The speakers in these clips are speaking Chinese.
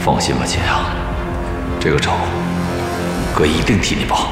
放心吧，秦阳，这个仇，哥一定替你报。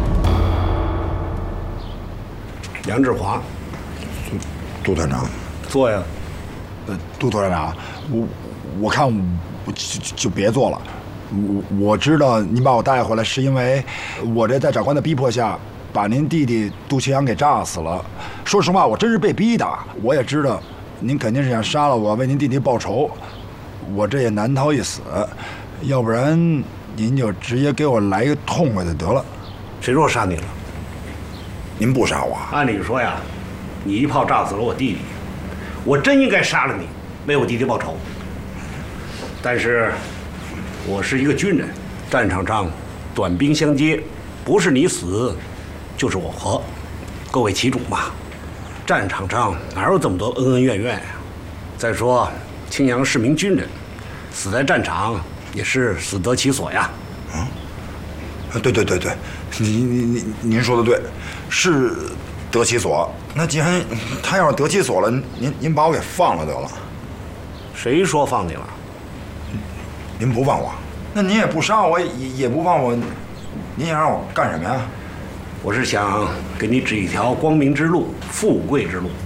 杨志华， 杜团长， 坐呀。 杜团长，我看我就别做了。我知道您把我带回来是因为我这在长官的逼迫下把您弟弟杜清阳给炸死了。说实话，我真是被逼的。我也知道您肯定是想杀了我，为您弟弟报仇。我这也难逃一死，要不然您就直接给我来一个痛快的得了。 谁说杀你了？ 您不杀我？ 按理说呀，你一炮炸死了我弟弟，我真应该杀了你，为我弟弟报仇。但是，我是一个军人，战场上短兵相接，不是你死，就是我活。各为其主嘛。战场上哪有这么多恩恩怨怨呀？再说，青阳是名军人，死在战场也是死得其所呀。 对，您说的对，是得其所。那既然他要是得其所了，您把我给放了得了。 谁说放你了？ 您不放我，那您也不杀我，也不放我，您想让我干什么呀？ 我是想给你指一条光明之路，富贵之路。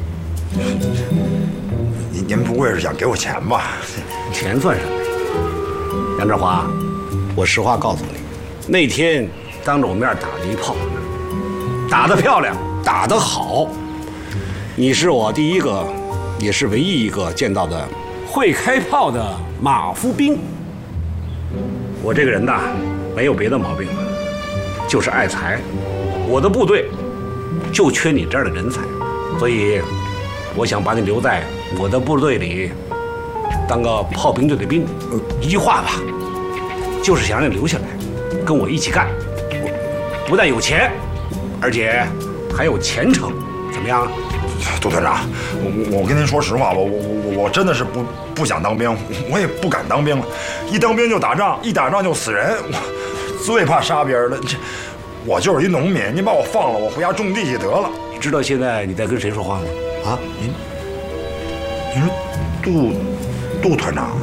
您不会是想给我钱吧？ 钱算什么？杨志华，我实话告诉你，那天当着我面打了一炮，打得漂亮，打得好。你是我第一个，也是唯一一个见到的会开炮的马夫兵。我这个人呐，没有别的毛病，就是爱财。我的部队就缺你这样的人才，所以我想把你留在我的部队里，当个炮兵队的兵。一句话吧，就是想让你留下来，跟我一起干。我不但有钱，而且还有前程，怎么样？ 杜团长，我跟您说实话吧，我真的是不想当兵，我也不敢当兵了。一当兵就打仗，一打仗就死人，我最怕杀别人了。我就是一农民，您把我放了，我回家种地去得了。 你知道现在你在跟谁说话吗？啊， 您说杜团长，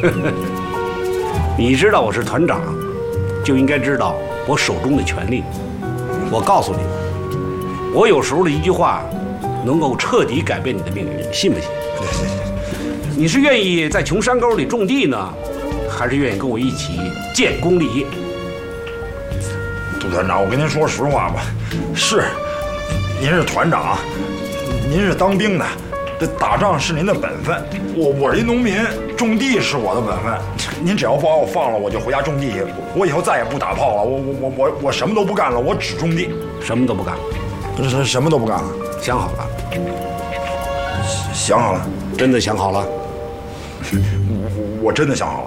你知道我是团长，就应该知道我手中的权力。我告诉你，我有时候的一句话，能够彻底改变你的命运，信不信？你是愿意在穷山沟里种地呢，还是愿意跟我一起建功立业？ 杜团长，我跟您说实话吧，是，您是团长，您是当兵的，这打仗是您的本分。我是一农民，种地是我的本分。您只要把我放了，我就回家种地去。我以后再也不打炮了，我什么都不干了，我只种地， 什么都不干。 什么都不干了。 想好了？ 想好了。 真的想好了？ 我真的想好了。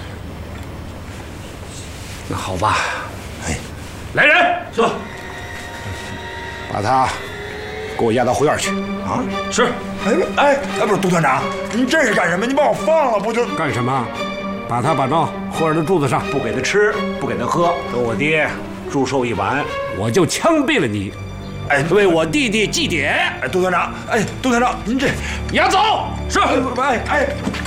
那好吧。 哎， 来人，是，把他给我押到后院去。 啊， 是。 哎，不是杜团长，您这是干什么？您把我放了不就？ 干什么？把他绑到后院的柱子上，不给他吃，不给他喝，等我爹祝寿一完，我就枪毙了你。 哎， 为我弟弟祭典。 哎，杜团长，哎，杜团长，您这押走。是。 哎。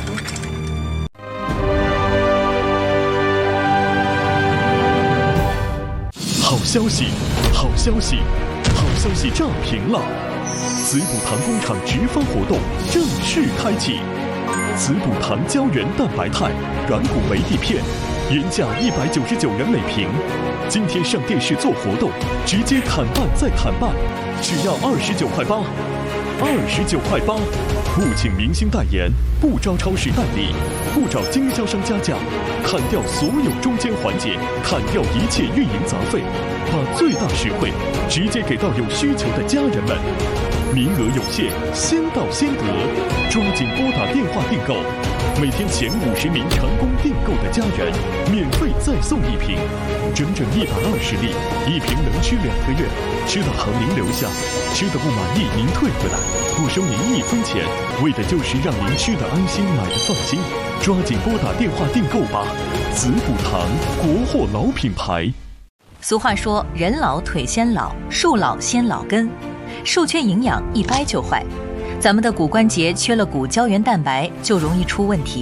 好消息，好消息，好消息炸屏了！滋补堂工厂直发活动正式开启，滋补堂胶原蛋白肽软骨维 D 片，原价199元每瓶，今天上电视做活动，直接砍半再砍半，只要29块8，29块8，不请明星代言，不招超市代理，不找经销商加价，砍掉所有中间环节，砍掉一切运营杂费，把最大实惠直接给到有需求的家人们。名额有限，先到先得，抓紧拨打电话订购。每天前50名成功订购的家人，免费再送1瓶，整整120粒，1瓶能吃2个月。吃的好您留下，吃的不满意您退回来，不收您1分钱，为的就是让您吃的安心，买的放心。抓紧拨打电话订购吧！滋补堂，国货老品牌。 俗话说，人老腿先老，树老先老根，树缺营养一掰就坏。咱们的骨关节缺了骨胶原蛋白，就容易出问题。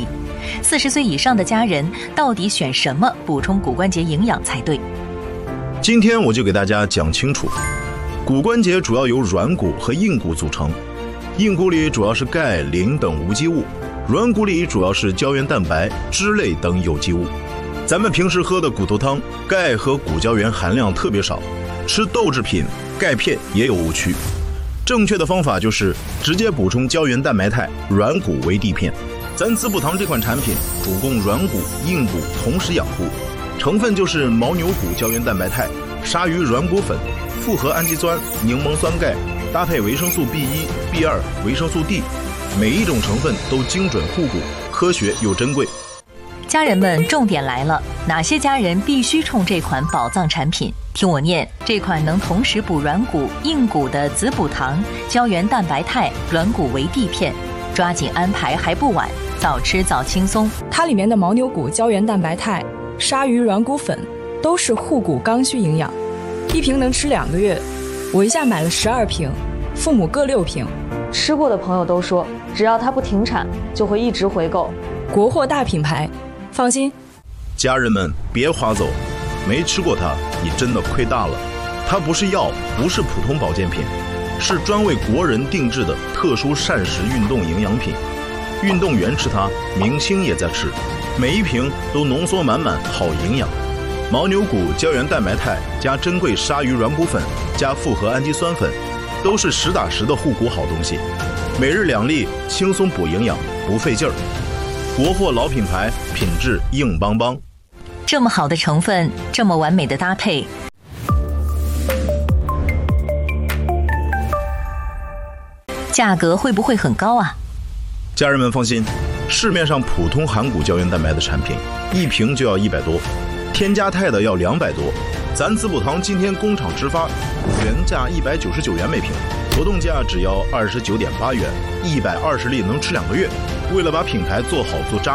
40岁以上的家人到底选什么补充骨关节营养才对？ 今天我就给大家讲清楚。骨关节主要由软骨和硬骨组成，硬骨里主要是钙、磷等无机物，软骨里主要是胶原蛋白、脂类等有机物。咱们平时喝的骨头汤，钙和骨胶原含量特别少，吃豆制品、钙片也有误区。正确的方法就是直接补充胶原蛋白肽，软骨为地片。咱滋补堂这款产品主攻软骨、硬骨同时养护，成分就是牦牛骨胶原蛋白肽、鲨鱼软骨粉、复合氨基酸、柠檬酸钙，搭配维生素 B1、B2、维生素 D， 每一种成分都精准护骨，科学又珍贵。 家人们，重点来了，哪些家人必须冲这款宝藏产品？听我念，这款能同时补软骨、硬骨的滋补堂胶原蛋白肽软骨为地片，抓紧安排还不晚，早吃早轻松。 它里面的牦牛骨胶原蛋白肽、鲨鱼软骨粉都是护骨刚需营养，一瓶能吃2个月。我一下买了12瓶，父母各6瓶。 吃过的朋友都说，只要它不停产，就会一直回购。 国货大品牌，放心。 家人们别划走，没吃过它，你真的亏大了。它不是药，不是普通保健品，是专为国人定制的特殊膳食运动营养品。运动员吃它，明星也在吃，每一瓶都浓缩满满好营养。牦牛骨胶原蛋白肽加珍贵鲨鱼软骨粉加复合氨基酸粉，都是实打实的护骨好东西。每日2粒，轻松补营养，不费劲儿。国货老品牌，品质硬邦邦。 这么好的成分，这么完美的搭配，价格会不会很高啊？ 家人们放心，市面上普通含骨胶原蛋白的产品，一瓶就要100多，添加肽的要200多。咱滋补堂今天工厂直发，原价199元每瓶，活动价只要29.8元，120粒能吃2个月。为了把品牌做好做扎